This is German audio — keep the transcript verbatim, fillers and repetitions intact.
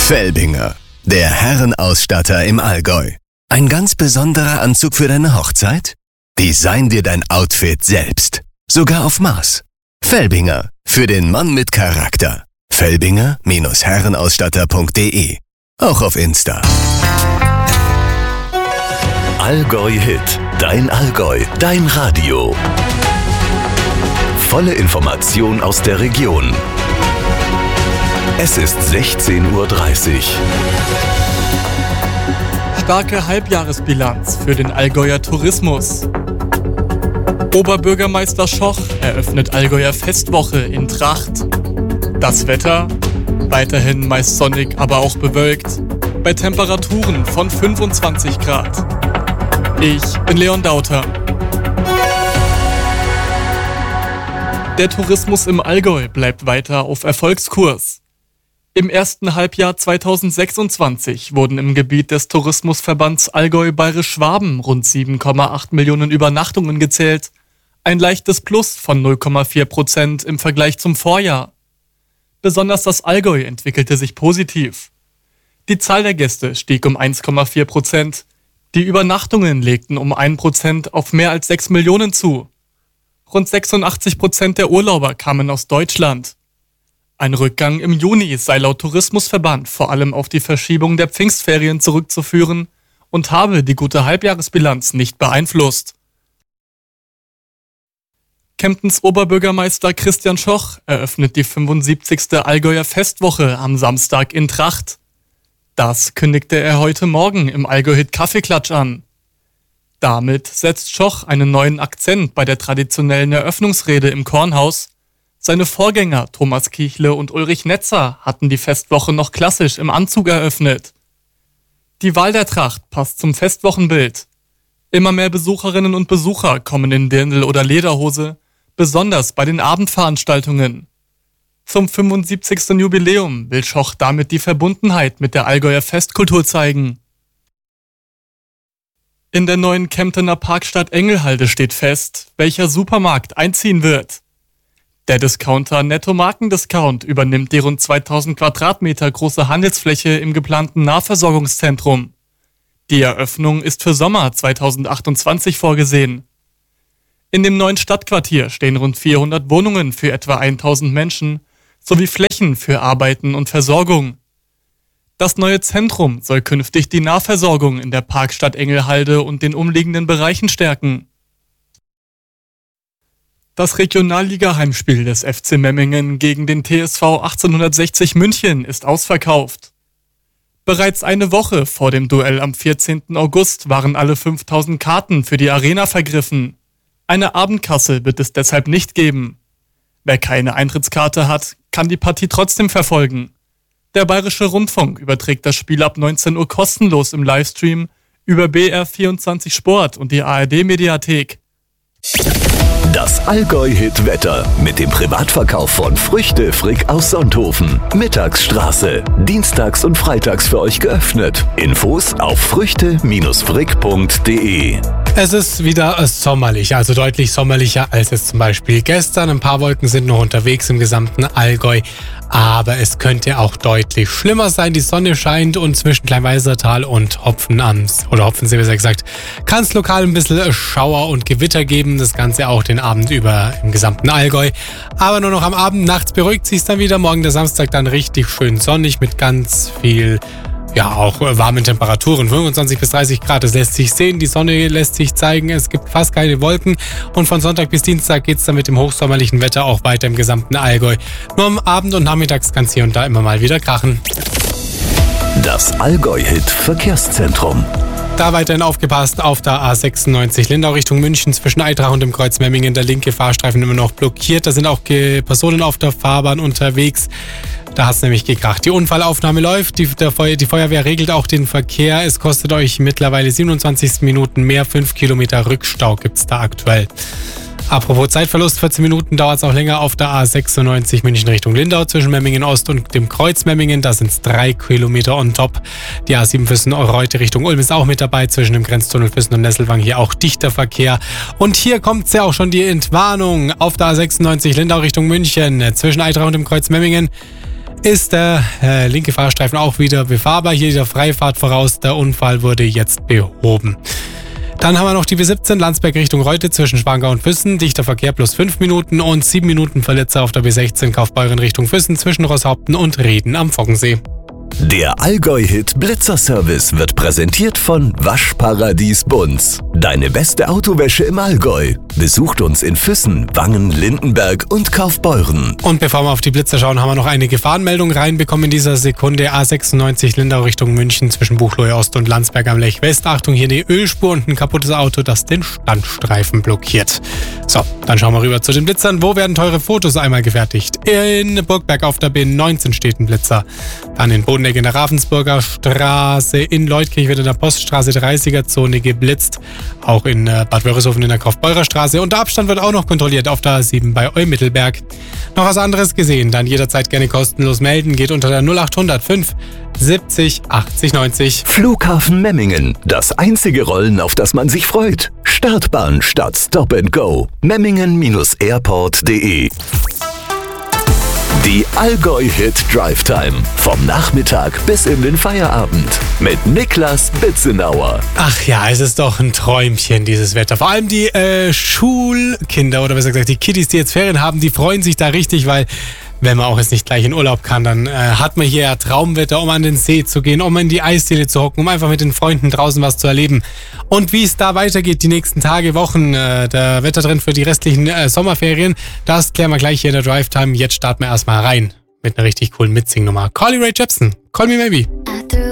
Felbinger, der Herrenausstatter im Allgäu. Ein ganz besonderer Anzug für deine Hochzeit? Design dir dein Outfit selbst. Sogar auf Maß. Felbinger, für den Mann mit Charakter. Felbinger Herrenausstatter punkt de. Auch auf Insta. Allgäu Hit. Dein Allgäu. Dein Radio. Volle Information aus der Region. Es ist sechzehn Uhr dreißig. Starke Halbjahresbilanz für den Allgäuer Tourismus. Oberbürgermeister Schoch eröffnet Allgäuer Festwoche in Tracht. Das Wetter? Weiterhin meist sonnig, aber auch bewölkt. Bei Temperaturen von fünfundzwanzig Grad. Ich bin Leon Dauter. Der Tourismus im Allgäu bleibt weiter auf Erfolgskurs. Im ersten Halbjahr zweitausendsechsundzwanzig wurden im Gebiet des Tourismusverbands Allgäu-Bayerisch-Schwaben rund sieben Komma acht Millionen Übernachtungen gezählt. Ein leichtes Plus von null Komma vier Prozent im Vergleich zum Vorjahr. Besonders das Allgäu entwickelte sich positiv. Die Zahl der Gäste stieg um eins Komma vier Prozent. Die Übernachtungen legten um ein Prozent auf mehr als sechs Millionen zu. Rund sechsundachtzig Prozent der Urlauber kamen aus Deutschland. Ein Rückgang im Juni sei laut Tourismusverband vor allem auf die Verschiebung der Pfingstferien zurückzuführen und habe die gute Halbjahresbilanz nicht beeinflusst. Kemptens Oberbürgermeister Christian Schoch eröffnet die fünfundsiebzigste Allgäuer Festwoche am Samstag in Tracht. Das kündigte er heute Morgen im Allgäu-Hit Kaffeeklatsch an. Damit setzt Schoch einen neuen Akzent bei der traditionellen Eröffnungsrede im Kornhaus. Seine Vorgänger Thomas Kichle und Ulrich Netzer hatten die Festwoche noch klassisch im Anzug eröffnet. Die Wahl der Tracht passt zum Festwochenbild. Immer mehr Besucherinnen und Besucher kommen in Dirndl oder Lederhose, besonders bei den Abendveranstaltungen. Zum fünfundsiebzigsten Jubiläum will Schoch damit die Verbundenheit mit der Allgäuer Festkultur zeigen. In der neuen Kemptener Parkstadt Engelhalde steht fest, welcher Supermarkt einziehen wird. Der Discounter Netto Markendiscount übernimmt die rund zweitausend Quadratmeter große Handelsfläche im geplanten Nahversorgungszentrum. Die Eröffnung ist für Sommer zweitausendachtundzwanzig vorgesehen. In dem neuen Stadtquartier stehen rund vierhundert Wohnungen für etwa tausend Menschen sowie Flächen für Arbeiten und Versorgung. Das neue Zentrum soll künftig die Nahversorgung in der Parkstadt Engelhalde und den umliegenden Bereichen stärken. Das Regionalliga-Heimspiel des F C Memmingen gegen den T S V achtzehnhundertsechzig München ist ausverkauft. Bereits eine Woche vor dem Duell am vierzehnten August waren alle fünftausend Karten für die Arena vergriffen. Eine Abendkasse wird es deshalb nicht geben. Wer keine Eintrittskarte hat, kann die Partie trotzdem verfolgen. Der Bayerische Rundfunk überträgt das Spiel ab neunzehn Uhr kostenlos im Livestream über B R vierundzwanzig Sport und die A R D-Mediathek. Das Allgäu-Hit-Wetter mit dem Privatverkauf von Früchte Frick aus Sonthofen. Mittagsstraße. Dienstags und freitags für euch geöffnet. Infos auf früchte frick punkt de. Es ist wieder sommerlich, also deutlich sommerlicher als es zum Beispiel gestern. Ein paar Wolken sind noch unterwegs im gesamten Allgäu, aber es könnte auch deutlich schlimmer sein. Die Sonne scheint und zwischen Kleinweisertal und Hopfen am, oder Hopfensee besser gesagt, kann es lokal ein bisschen Schauer und Gewitter geben. Das Ganze auch den Abend über im gesamten Allgäu. Aber nur noch am Abend, nachts beruhigt sich dann wieder. Morgen der Samstag dann richtig schön sonnig mit ganz viel, ja, auch warmen Temperaturen. fünfundzwanzig bis dreißig Grad, das lässt sich sehen. Die Sonne lässt sich zeigen. Es gibt fast keine Wolken. Und von Sonntag bis Dienstag geht es dann mit dem hochsommerlichen Wetter auch weiter im gesamten Allgäu. Nur am Abend und nachmittags kann es hier und da immer mal wieder krachen. Das Allgäu-Hit Verkehrszentrum. Da weiterhin aufgepasst auf der A sechsundneunzig Lindau Richtung München zwischen Eitrach und dem Kreuz Memmingen. Der linke Fahrstreifen immer noch blockiert. Da sind auch Personen auf der Fahrbahn unterwegs. Da hat es nämlich gekracht. Die Unfallaufnahme läuft. Die, der Feu- die Feuerwehr regelt auch den Verkehr. Es kostet euch mittlerweile siebenundzwanzig Minuten mehr. fünf Kilometer Rückstau gibt es da aktuell. Apropos Zeitverlust, vierzehn Minuten dauert es auch länger auf der A sechsundneunzig München Richtung Lindau zwischen Memmingen Ost und dem Kreuz Memmingen. Da sind es drei Kilometer on top. Die A sieben Füssen-Reute Richtung Ulm ist auch mit dabei. Zwischen dem Grenztunnel Füssen und Nesselwang hier auch dichter Verkehr. Und hier kommt ja auch schon die Entwarnung auf der A sechsundneunzig Lindau Richtung München zwischen Eitrach und dem Kreuz Memmingen. ist der äh, linke Fahrstreifen auch wieder befahrbar. Hier der Freifahrt voraus. Der Unfall wurde jetzt behoben. Dann haben wir noch die B siebzehn Landsberg Richtung Reute zwischen Schwangau und Füssen. Dichter Verkehr plus fünf Minuten und sieben Minuten Verletzer auf der B sechzehn Kaufbeuren Richtung Füssen zwischen Rosshaupten und Reden am Foggensee. Der Allgäu-Hit Blitzer-Service wird präsentiert von Waschparadies Bunz. Deine beste Autowäsche im Allgäu. Besucht uns in Füssen, Wangen, Lindenberg und Kaufbeuren. Und bevor wir auf die Blitzer schauen, haben wir noch eine Gefahrenmeldung reinbekommen in dieser Sekunde. A sechsundneunzig Lindau Richtung München zwischen Buchloe Ost und Landsberg am Lech West. Achtung, hier eine Ölspur und ein kaputtes Auto, das den Standstreifen blockiert. So, dann schauen wir rüber zu den Blitzern. Wo werden teure Fotos einmal gefertigt? In Burgberg auf der B neunzehn steht ein Blitzer. Dann in Bodeneck in der Ravensburger Straße. In Leutkirch wird in der Poststraße dreißiger Zone geblitzt. Auch in Bad Wörishofen in der Kaufbeurer Straße. Und der Abstand wird auch noch kontrolliert auf der A sieben bei Eumittelberg. Noch was anderes gesehen? Dann jederzeit gerne kostenlos melden. Geht unter der null acht null null fünf siebzig achtzig neunzig. Flughafen Memmingen. Das einzige Rollen, auf das man sich freut. Startbahn statt Stop and Go. Memmingen Airport punkt de. Die Allgäu-Hit Drive Time. Vom Nachmittag bis in den Feierabend. Mit Niklas Bitzenauer. Ach ja, es ist doch ein Träumchen, dieses Wetter. Vor allem die äh, Schulkinder oder besser gesagt die Kiddies, die jetzt Ferien haben, die freuen sich da richtig, weil wenn man auch jetzt nicht gleich in Urlaub kann, dann äh, hat man hier ja Traumwetter, um an den See zu gehen, um in die Eisdiele zu hocken, um einfach mit den Freunden draußen was zu erleben. Und wie es da weitergeht, die nächsten Tage, Wochen, äh, der Wettertrend für die restlichen äh, Sommerferien, das klären wir gleich hier in der Drive Time. Jetzt starten wir erstmal rein mit einer richtig coolen Mitsing-Nummer. Carly Rae Jepsen, Call Me Maybe.